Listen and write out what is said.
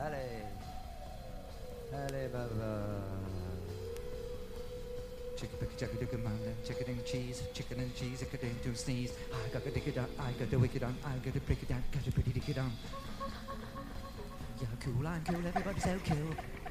Allez. Allez, baba. Chicken and cheese, chicken and cheese, I got into sneeze. I got to dig it up, I got to wick it on, I got to break it down, got to pretty dig it on. You're cool, I'm cool, everybody's so cool.